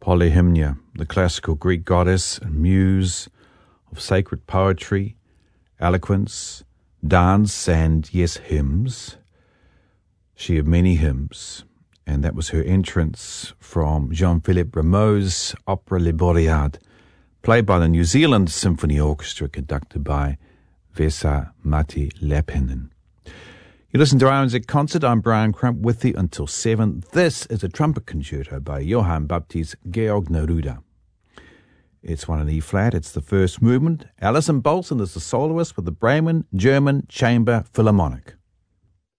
Polyhymnia, the classical Greek goddess and muse of sacred poetry, eloquence, dance, and, yes, hymns. She had many hymns, and that was her entrance from Jean-Philippe Rameau's opera Le Boreade, played by the New Zealand Symphony Orchestra, conducted by Vesa Matti Lappinen. You listen to RNZ Concert. I'm Brian Crump with you until 7. This is a trumpet concerto by Johann Baptist Georg Neruda. It's one in E-flat. It's the first movement. Alison Bolson is the soloist with the Bremen German Chamber Philharmonic.